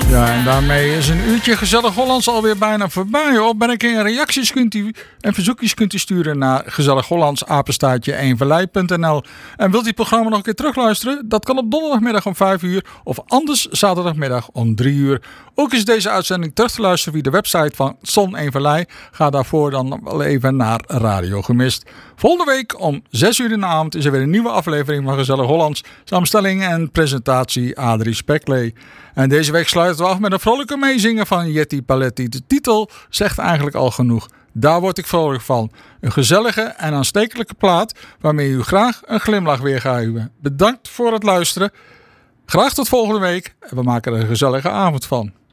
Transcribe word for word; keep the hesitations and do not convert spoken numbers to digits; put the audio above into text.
Ja, en daarmee is een uurtje gezellig Hollands alweer bijna voorbij. Opmerkingen en reacties kunt u en verzoekjes kunt u sturen naar gezellighollands apenstaartje eenverlei punt n l. En wilt u het programma nog een keer terugluisteren? Dat kan op donderdagmiddag om vijf uur of anders zaterdagmiddag om drie uur. Ook is deze uitzending terug te luisteren via de website van Zon Eenverlei. Ga daarvoor dan wel even naar Radio Gemist. Volgende week om zes uur in de avond is er weer een nieuwe aflevering van Gezellig Hollands. Samenstelling en presentatie Adrie Speklee. En deze week sluiten we af met een vrolijke meezingen van Jetty Paletti. De titel zegt eigenlijk al genoeg. Daar word ik vrolijk van. Een gezellige en aanstekelijke plaat waarmee u graag een glimlach weergeven. Bedankt voor het luisteren. Graag tot volgende week. En we maken er een gezellige avond van.